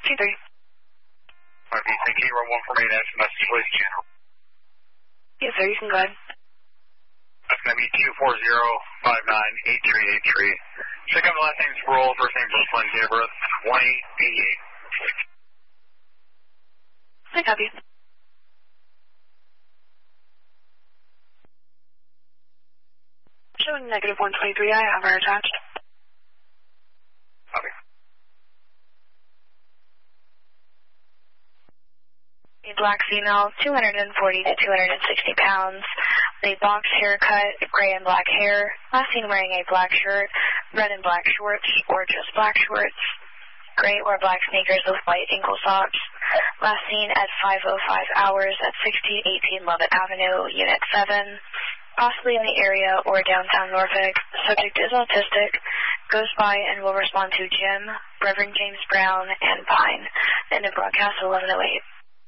G3. Okay, thank you. Run 1 for me, next message, please. Yes, sir, you can go ahead. That's going to be 240-59-8383. Check out the last name's roll, first name Brooklyn, date of birth 1888. I copy. Showing negative 123, I have her attached. Copy. A black female, 240 to 260 pounds, a box haircut, gray and black hair, last seen wearing a black shirt, red and black shorts, or just black shorts, gray or black sneakers with white ankle socks, last seen at 5:05 hours at 1618 Lovett Avenue, Unit 7, possibly in the area or downtown Norfolk. Subject is autistic, goes by and will respond to Jim, Reverend James Brown, and Pine. End of broadcast 11:08.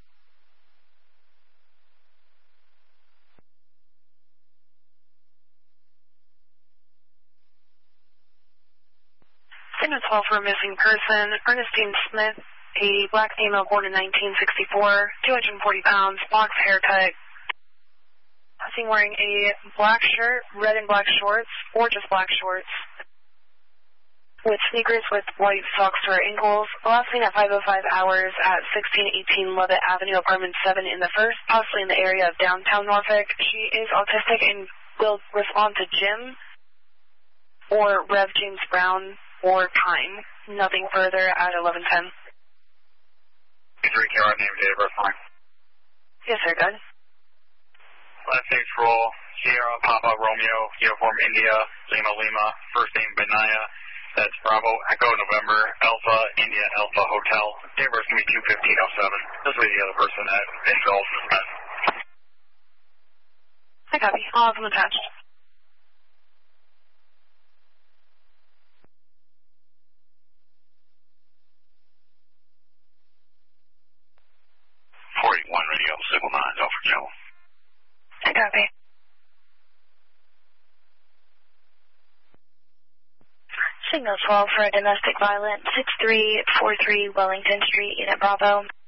Signal 12 for a missing person, Ernestine Smith, a black female born in 1964, 240 pounds, box haircut, seen wearing a black shirt, red and black shorts, or just black shorts, with sneakers with white socks to her ankles, last seen at 5:05 hours at 1618 Lovett Avenue, apartment 7 in the first, possibly in the area of downtown Norfolk. She is autistic and will respond to Jim or Rev James Brown or Pine. Nothing further at 11:10. Please recount our name, date of birth, fine. Yes, sir, good. Last name's roll, Sierra, Papa, Romeo, Uniform, India, Lima, Lima, first name, Benaya. That's Bravo, Echo, November, Alpha, India, Alpha, Hotel. Date of birth's going to be 2/15/07. This will be the other person that involved in that. I copy. I'll have them attached. Radio, Signal 9, Alpha Channel. I copy. Signal 12 for a domestic violence, 6343 Wellington Street, Unit Bravo.